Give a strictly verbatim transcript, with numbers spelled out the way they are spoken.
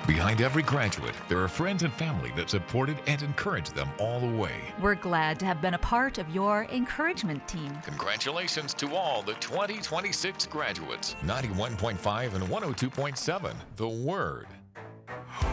Behind every graduate, there are friends and family that supported and encouraged them all the way. We're glad to have been a part of your encouragement team. Congratulations to all the twenty twenty-six graduates. ninety-one point five and one oh two point seven, The Word.